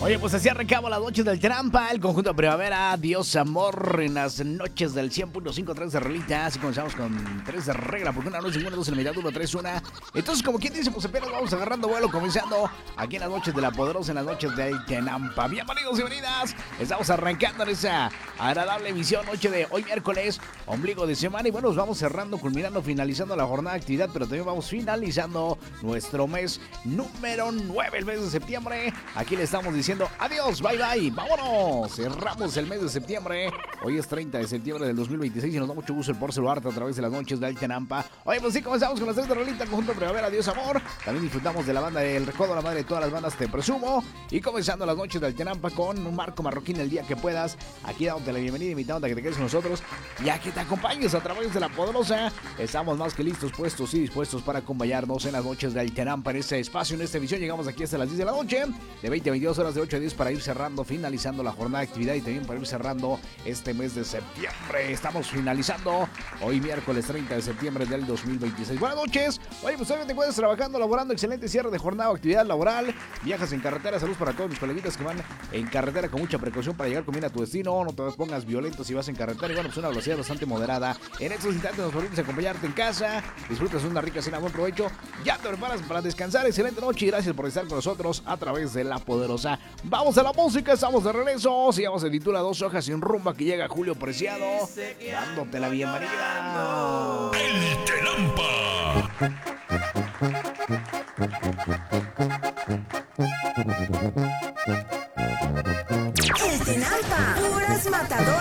Oye, pues así arrancamos las noches del Trampa, el conjunto Primavera, Dios Amor, en las noches del 100.5, 3 de Relita. Así comenzamos con 3 de regla, porque una noche, una, dos en la mitad, 1, 3, 1. Entonces, como quien dice, pues apenas vamos agarrando vuelo, comenzando aquí en las noches de la Poderosa, en las noches del Tenampa. Bienvenidos y bienvenidas, estamos arrancando en esa agradable emisión, noche de hoy miércoles, ombligo de semana. Y bueno, nos vamos cerrando, culminando, finalizando la jornada de actividad, pero también vamos finalizando nuestro mes número 9, el mes de septiembre. Aquí le estamos diciendo adiós, bye bye, vámonos. Cerramos el mes de septiembre. Hoy es 30 de septiembre del 2026 y nos da mucho gusto el por saludarte a través de las noches del Tenampa. Oye, pues sí, comenzamos con las 3 de Rolita, conjunto Primavera, Dios Amor. También disfrutamos de la banda del Recodo, la madre de todas las bandas, Te Presumo. Y comenzando las noches del Tenampa con un Marco Marroquín, El Día que Puedas. Aquí dándote la bienvenida, invitándote a que te quedes con nosotros y a que te acompañes a través de la Poderosa. Estamos más que listos, puestos y dispuestos para acompañarnos en las noches del Tenampa, en este espacio, en esta emisión. Llegamos aquí hasta las 10 de la noche, de 20 a 22 horas, de 8 a 10, para ir cerrando, finalizando la jornada de actividad y también para ir cerrando este mes de septiembre. Estamos finalizando hoy miércoles 30 de septiembre del 2026. Buenas noches. Oye, pues todavía te encuentras trabajando, laborando, excelente cierre de jornada o actividad laboral. Viajas en carretera, saludos para todos mis coleguitas que van en carretera con mucha precaución para llegar con bien a tu destino. No te pongas violento si vas en carretera. Y bueno, pues una velocidad bastante moderada. En estos instantes nos permites acompañarte en casa. Disfrutas una rica cena, buen provecho. Ya te preparas para descansar. Excelente noche y gracias por estar con nosotros a través de La Poderosa. Vamos a la música, estamos de regreso. Sigamos en Titula Dos Hojas sin Rumba, que llega Julio Preciado, dándote la bienvenida. El Tenampa. El Tenampa, puras matadoras.